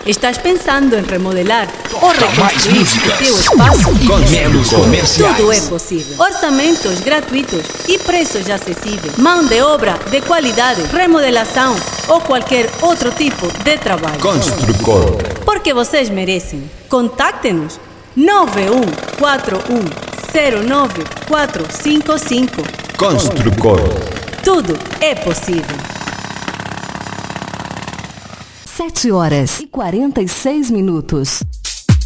Estás pensando em remodelar ou reconstruir o teu espaço? Menos comerciais. Tudo é possível. Orçamentos gratuitos e preços acessíveis. Mão de obra de qualidade, remodelação ou qualquer outro tipo de trabalho. Construcor. Porque vocês merecem. Contacte-nos 9141094455. Construcor. Tudo é possível. 7h46.